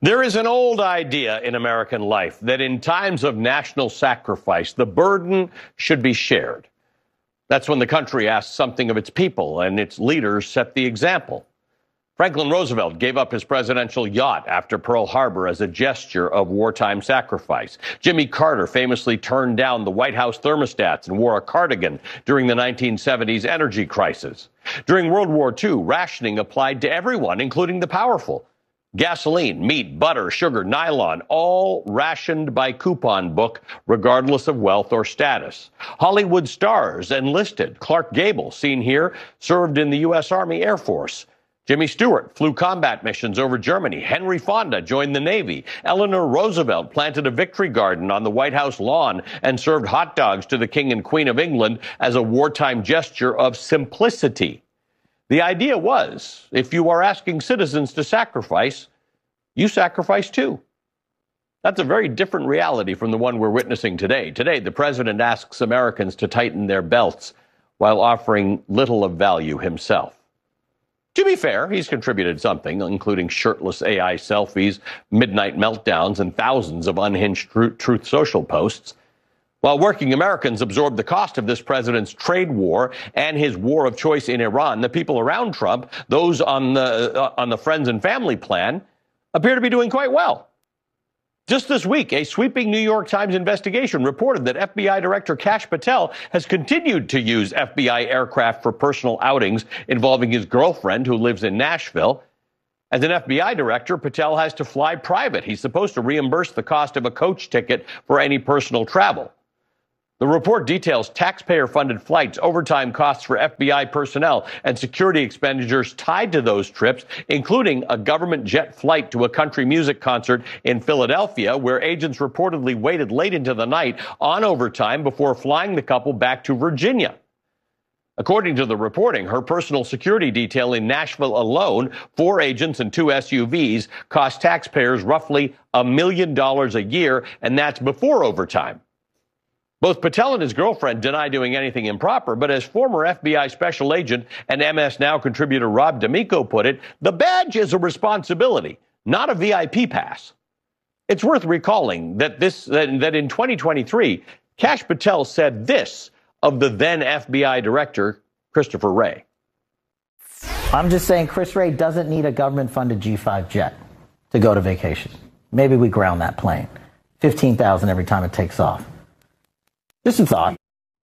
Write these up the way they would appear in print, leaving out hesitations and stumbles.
There is an old idea in American life that in times of national sacrifice, the burden should be shared. That's when the country asks something of its people and its leaders set the example. Franklin Roosevelt gave up his presidential yacht after Pearl Harbor as a gesture of wartime sacrifice. Jimmy Carter famously turned down the White House thermostats and wore a cardigan during the 1970s energy crisis. During World War II, rationing applied to everyone, including the powerful. Gasoline, meat, butter, sugar, nylon, all rationed by coupon book, regardless of wealth or status. Hollywood stars enlisted. Clark Gable, seen here, served in the U.S. Army Air Force. Jimmy Stewart flew combat missions over Germany. Henry Fonda joined the Navy. Eleanor Roosevelt planted a victory garden on the White House lawn and served hot dogs to the King and Queen of England as a wartime gesture of simplicity. The idea was, if you are asking citizens to sacrifice, you sacrifice too. That's a very different reality from the one we're witnessing today. Today, the president asks Americans to tighten their belts while offering little of value himself. To be fair, he's contributed something, including shirtless AI selfies, midnight meltdowns, and thousands of unhinged Truth Social posts. While working Americans absorb the cost of this president's trade war and his war of choice in Iran, the people around Trump, those on the friends and family plan, appear to be doing quite well. Just this week, a sweeping New York Times investigation reported that FBI Director Kash Patel has continued to use FBI aircraft for personal outings involving his girlfriend who lives in Nashville. As an FBI director, Patel has to fly private. He's supposed to reimburse the cost of a coach ticket for any personal travel. The report details taxpayer-funded flights, overtime costs for FBI personnel, and security expenditures tied to those trips, including a government jet flight to a country music concert in Philadelphia, where agents reportedly waited late into the night on overtime before flying the couple back to Virginia. According to the reporting, her personal security detail in Nashville alone, 4 agents and 2 SUVs, cost taxpayers roughly $1 million a year, and that's before overtime. Both Patel and his girlfriend deny doing anything improper, but as former FBI special agent and MS Now contributor Rob D'Amico put it, the badge is a responsibility, not a VIP pass. It's worth recalling that in 2023, Kash Patel said this of the then FBI director, Christopher Wray. I'm just saying Chris Wray doesn't need a government-funded G5 jet to go to vacation. Maybe we ground that plane. $15,000 every time it takes off. Just a thought.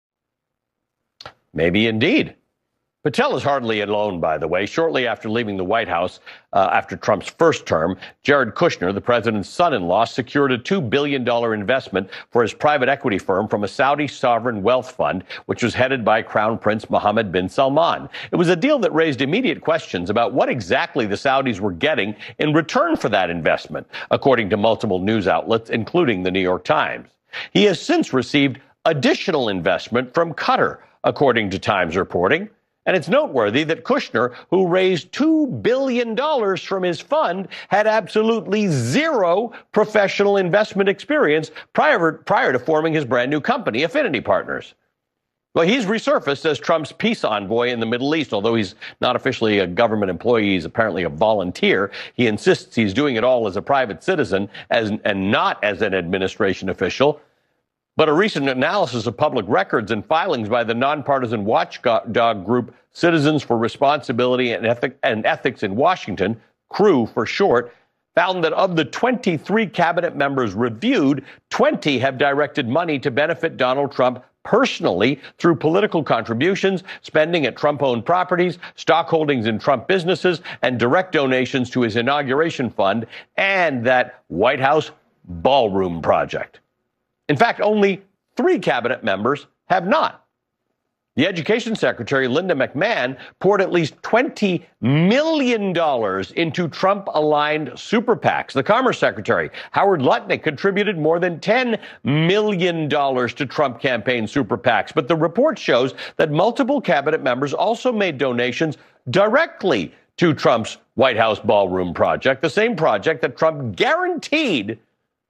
Maybe indeed. Patel is hardly alone, by the way. Shortly after leaving the White House, after Trump's first term, Jared Kushner, the president's son-in-law, secured a $2 billion investment for his private equity firm from a Saudi sovereign wealth fund, which was headed by Crown Prince Mohammed bin Salman. It was a deal that raised immediate questions about what exactly the Saudis were getting in return for that investment, according to multiple news outlets, including the New York Times. He has since received additional investment from Qatar, according to Times reporting. And it's noteworthy that Kushner, who raised $2 billion from his fund, had absolutely zero professional investment experience prior to forming his brand new company, Affinity Partners. Well, he's resurfaced as Trump's peace envoy in the Middle East. Although he's not officially a government employee, he's apparently a volunteer. He insists he's doing it all as a private citizen and not as an administration official. But a recent analysis of public records and filings by the nonpartisan watchdog group Citizens for Responsibility and Ethics in Washington, CREW for short, found that of the 23 cabinet members reviewed, 20 have directed money to benefit Donald Trump personally through political contributions, spending at Trump-owned properties, stock holdings in Trump businesses, and direct donations to his inauguration fund and that White House ballroom project. In fact, only 3 cabinet members have not. The Education Secretary, Linda McMahon, poured at least $20 million into Trump-aligned super PACs. The Commerce Secretary, Howard Lutnick, contributed more than $10 million to Trump campaign super PACs. But the report shows that multiple cabinet members also made donations directly to Trump's White House ballroom project, the same project that Trump guaranteed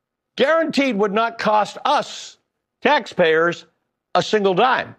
would not cost us, taxpayers, a single dime.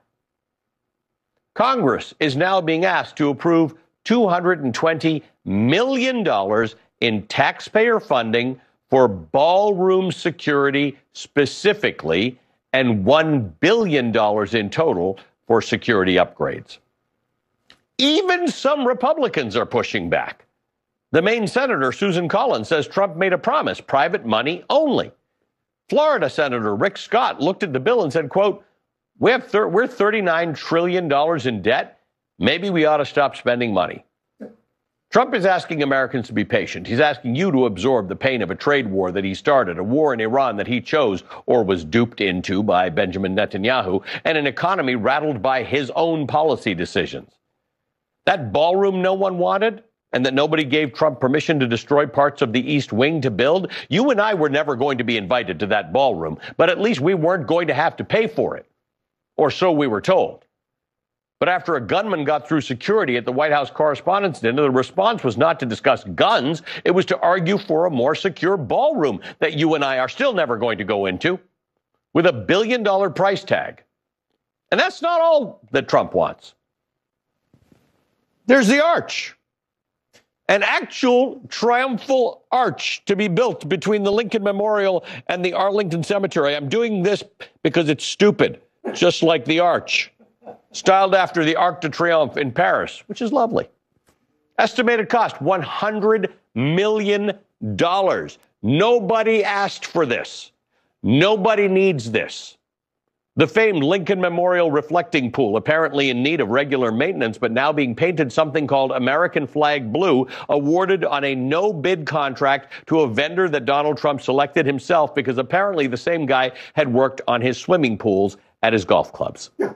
Congress is now being asked to approve $220 million in taxpayer funding for ballroom security specifically, and $1 billion in total for security upgrades. Even some Republicans are pushing back. The Maine Senator, Susan Collins, says Trump made a promise, private money only. Florida Senator Rick Scott looked at the bill and said, quote, we're $39 trillion in debt. Maybe we ought to stop spending money. Trump is asking Americans to be patient. He's asking you to absorb the pain of a trade war that he started, a war in Iran that he chose or was duped into by Benjamin Netanyahu, and an economy rattled by his own policy decisions. That ballroom no one wanted, and that nobody gave Trump permission to destroy parts of the East Wing to build, you and I were never going to be invited to that ballroom, but at least we weren't going to have to pay for it. Or so we were told. But after a gunman got through security at the White House Correspondents' Dinner, the response was not to discuss guns. It was to argue for a more secure ballroom that you and I are still never going to go into, with $1 billion price tag. And that's not all that Trump wants. There's the arch. An actual triumphal arch to be built between the Lincoln Memorial and the Arlington Cemetery. I'm doing this because it's stupid, just like the arch. Styled after the Arc de Triomphe in Paris, which is lovely. Estimated cost, $100 million. Nobody asked for this. Nobody needs this. The famed Lincoln Memorial reflecting pool, apparently in need of regular maintenance, but now being painted something called American Flag Blue, awarded on a no-bid contract to a vendor that Donald Trump selected himself because apparently the same guy had worked on his swimming pools at his golf clubs. Yeah.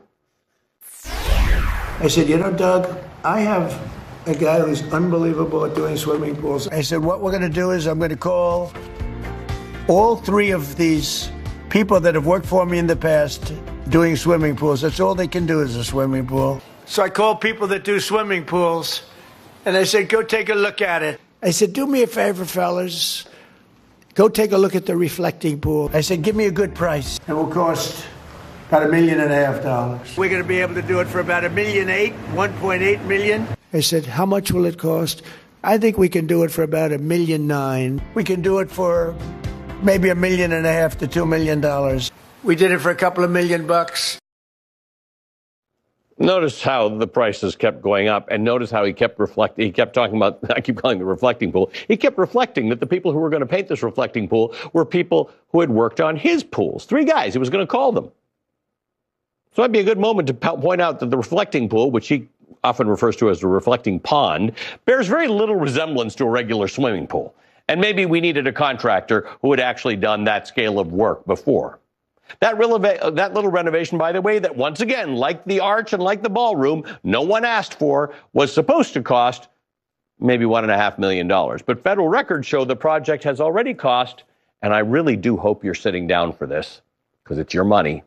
I said, you know, Doug, I have a guy who's unbelievable at doing swimming pools. I said, what we're going to do is I'm going to call all three of these people that have worked for me in the past doing swimming pools. That's all they can do is a swimming pool. So I called people that do swimming pools, and I said, go take a look at it. I said, do me a favor, fellas. Go take a look at the reflecting pool. I said, give me a good price. It will cost about $1.5 million. We're going to be able to do it for about $1.8 million, $1.8 million. I said, how much will it cost? I think we can do it for about $1.9 million. We can do it for maybe $1.5 million to $2 million. We did it for a couple of $1 million. Notice how the prices kept going up, and notice how he kept reflecting. He kept talking about, I keep calling it the reflecting pool. He kept reflecting that the people who were going to paint this reflecting pool were people who had worked on his pools. 3 guys he was going to call them. So it might be a good moment to point out that the reflecting pool, which he often refers to as the reflecting pond, bears very little resemblance to a regular swimming pool. And maybe we needed a contractor who had actually done that scale of work before. That little renovation, by the way, that once again, like the arch and like the ballroom, no one asked for, was supposed to cost maybe $1.5 million. But federal records show the project has already cost, and I really do hope you're sitting down for this, because it's your money,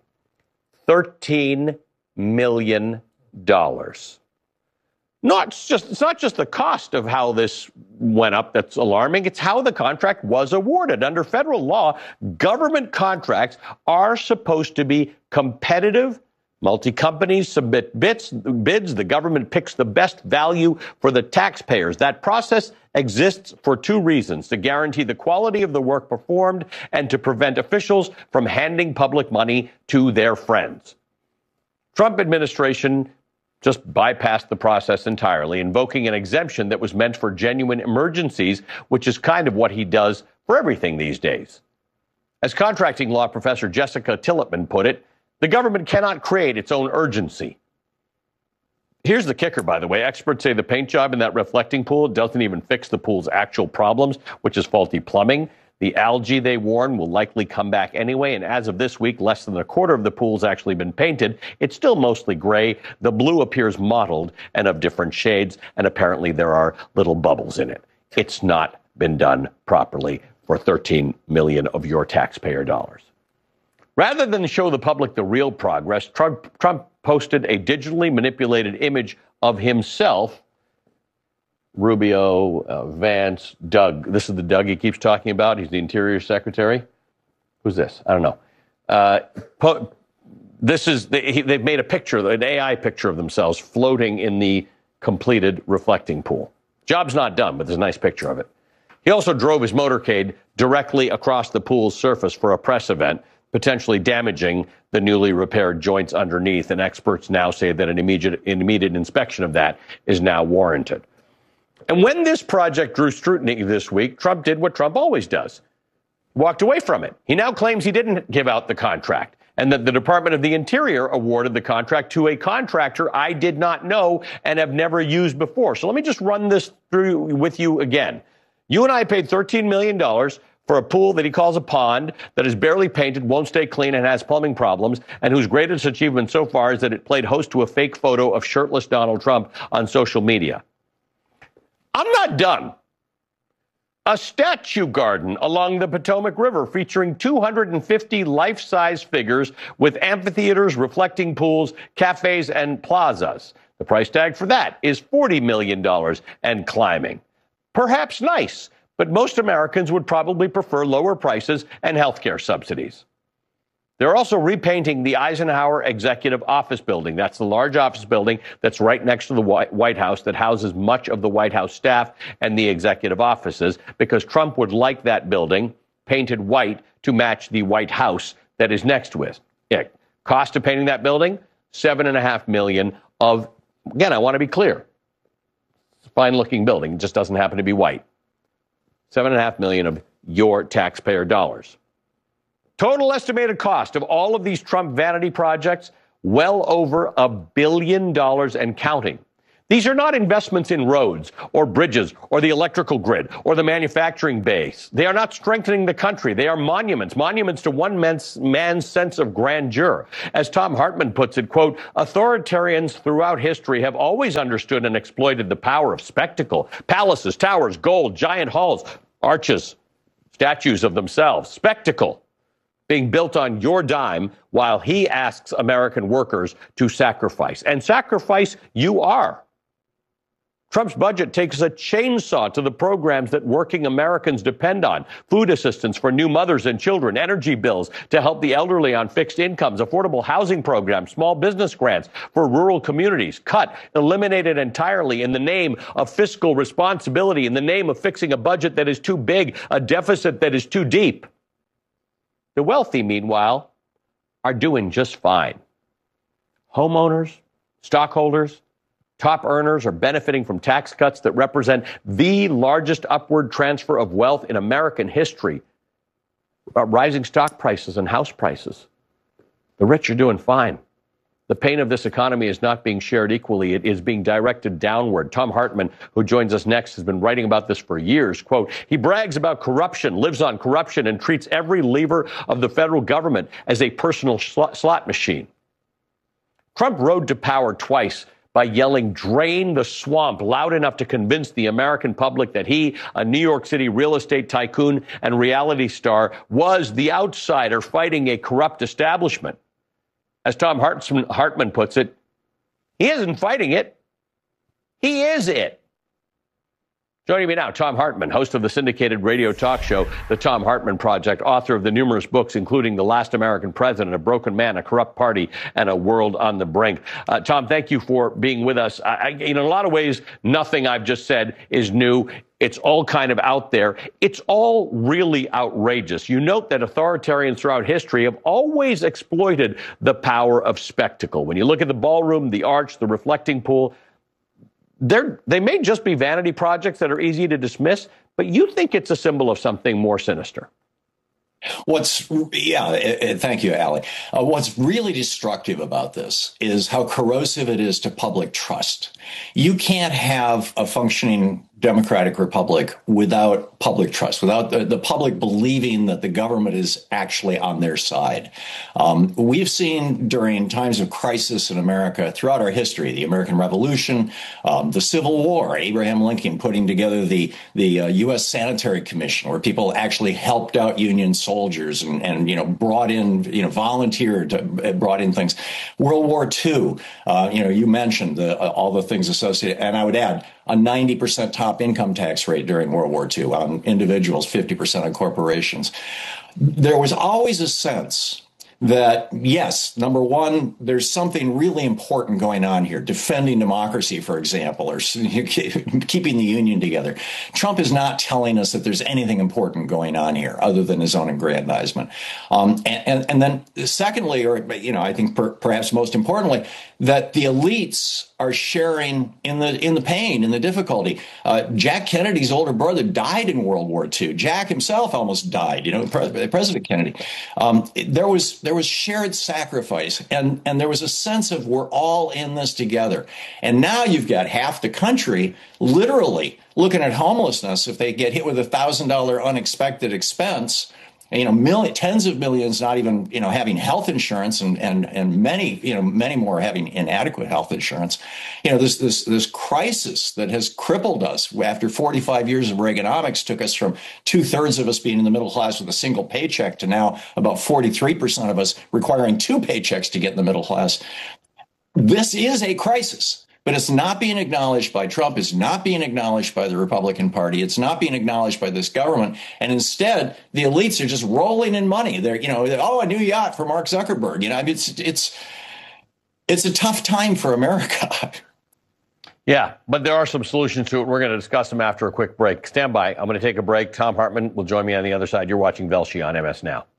$13 million. It's not just the cost of how this went up that's alarming. It's how the contract was awarded. Under federal law, government contracts are supposed to be competitive. Multi-companies submit bids. The government picks the best value for the taxpayers. That process exists for 2 reasons: to guarantee the quality of the work performed and to prevent officials from handing public money to their friends. Trump administration just bypassed the process entirely, invoking an exemption that was meant for genuine emergencies, which is kind of what he does for everything these days. As contracting law professor Jessica Tillotman put it, the government cannot create its own urgency. Here's the kicker, by the way. Experts say the paint job in that reflecting pool doesn't even fix the pool's actual problems, which is faulty plumbing. The algae, they warn, will likely come back anyway, and as of this week, less than a quarter of the pool's actually been painted. It's still mostly gray. The blue appears mottled and of different shades, and apparently there are little bubbles in it. It's not been done properly for $13 million of your taxpayer dollars. Rather than show the public the real progress, Trump posted a digitally manipulated image of himself. Rubio, Vance, Doug. This is the Doug he keeps talking about. He's the Interior Secretary. Who's this? I don't know. They've made a picture, an AI picture of themselves floating in the completed reflecting pool. Job's not done, but there's a nice picture of it. He also drove his motorcade directly across the pool's surface for a press event, potentially damaging the newly repaired joints underneath. And experts now say that an immediate inspection of that is now warranted. And when this project drew scrutiny this week, Trump did what Trump always does. Walked away from it. He now claims he didn't give out the contract and that the Department of the Interior awarded the contract to a contractor I did not know and have never used before. So let me just run this through with you again. You and I paid $13 million for a pool that he calls a pond that is barely painted, won't stay clean, and has plumbing problems, and whose greatest achievement so far is that it played host to a fake photo of shirtless Donald Trump on social media. I'm not done. A statue garden along the Potomac River featuring 250 life-size figures with amphitheaters, reflecting pools, cafes, and plazas. The price tag for that is $40 million and climbing. Perhaps nice, but most Americans would probably prefer lower prices and health care subsidies. They're also repainting the Eisenhower Executive Office Building. That's the large office building that's right next to the White House that houses much of the White House staff and the executive offices, because Trump would like that building painted white to match the White House that is next to it. Cost of painting that building, $7.5 million of, again, I want to be clear, it's a fine-looking building. It just doesn't happen to be white. $7.5 million of your taxpayer dollars. Total estimated cost of all of these Trump vanity projects, well over $1 billion and counting. These are not investments in roads or bridges or the electrical grid or the manufacturing base. They are not strengthening the country. They are monuments to one man's sense of grandeur. As Thom Hartmann puts it, quote, authoritarians throughout history have always understood and exploited the power of spectacle. Palaces, towers, gold, giant halls, arches, statues of themselves. Spectacle being built on your dime while he asks American workers to sacrifice. And sacrifice you are. Trump's budget takes a chainsaw to the programs that working Americans depend on. Food assistance for new mothers and children, energy bills to help the elderly on fixed incomes, affordable housing programs, small business grants for rural communities, cut, eliminated entirely in the name of fiscal responsibility, in the name of fixing a budget that is too big, a deficit that is too deep. The wealthy, meanwhile, are doing just fine. Homeowners, stockholders, top earners are benefiting from tax cuts that represent the largest upward transfer of wealth in American history. Rising stock prices and house prices. The rich are doing fine. The pain of this economy is not being shared equally. It is being directed downward. Thom Hartmann, who joins us next, has been writing about this for years. Quote, he brags about corruption, lives on corruption, and treats every lever of the federal government as a personal slot machine. Trump rode to power twice by yelling, drain the swamp, loud enough to convince the American public that he, a New York City real estate tycoon and reality star, was the outsider fighting a corrupt establishment. As Thom Hartmann puts it, he isn't fighting it. He is it. Joining me now, Thom Hartmann, host of the syndicated radio talk show, The Thom Hartmann Project, author of the numerous books, including The Last American President, A Broken Man, A Corrupt Party, and A World on the Brink. Thom, thank you for being with us. In a lot of ways, nothing I've just said is new. It's all kind of out there. It's all really outrageous. You note that authoritarians throughout history have always exploited the power of spectacle. When you look at the ballroom, the arch, the reflecting pool, they may just be vanity projects that are easy to dismiss, but you think it's a symbol of something more sinister. Thank you, Ali. What's really destructive about this is how corrosive it is to public trust. You can't have a functioning democratic republic without public trust, without the public believing that the government is actually on their side. We've seen during times of crisis in America throughout our history, the American Revolution, the Civil War, Abraham Lincoln putting together the U.S. Sanitary Commission, where people actually helped out Union soldiers and brought in, volunteered, brought in things. World War II, you mentioned all the things associated, and I would add a 90% top income tax rate during World War II on individuals, 50% on corporations. There was always a sense that, yes, number one, there's something really important going on here, defending democracy, for example, or keeping the union together. Trump is not telling us that there's anything important going on here other than his own aggrandizement. And then secondly, or, I think perhaps most importantly, that the elites are sharing in the pain, in the difficulty. Jack Kennedy's older brother died in World War II. Jack himself almost died, President Kennedy. There was shared sacrifice, and there was a sense of we're all in this together. And now you've got half the country literally looking at homelessness if they get hit with $1,000 unexpected expense. Tens of millions not even, having health insurance, and many more having inadequate health insurance. This crisis that has crippled us after 45 years of Reaganomics took us from 2/3 of us being in the middle class with a single paycheck to now about 43% of us requiring two paychecks to get in the middle class. This is a crisis. But it's not being acknowledged by Trump. It's not being acknowledged by the Republican Party. It's not being acknowledged by this government. And instead, the elites are just rolling in money. They're, a new yacht for Mark Zuckerberg. It's a tough time for America. Yeah, but there are some solutions to it. We're going to discuss them after a quick break. Stand by. I'm going to take a break. Thom Hartmann will join me on the other side. You're watching Velshi on MS Now.